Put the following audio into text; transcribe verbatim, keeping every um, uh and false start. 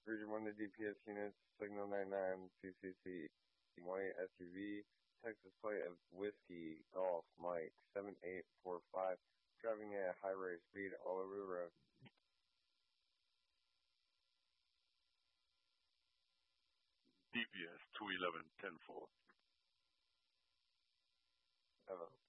Region one to D P S units, Signal ninety-nine, C C C, white S U V, Texas plate of Whiskey, Golf, Mike, seven eight four five, driving at a high rate of speed all over the road. D P S two eleven ten four. Hello.